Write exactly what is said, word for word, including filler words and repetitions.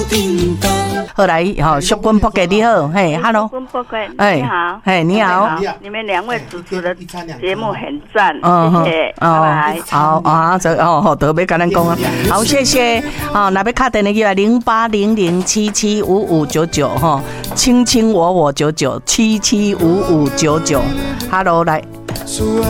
好来，好，淑君伯格你好，嘿 ，Hello， 淑君伯格， 哎， 你好， 嘿，你好， 你们两位主持的节目很赞，谢谢，拜拜。 好啊，这哦好，都要跟咱讲啊，好，谢谢，好，那要卡电的叫零八零零七七五五九九哈，卿卿我我九九七七五五九九 ，Hello， 来。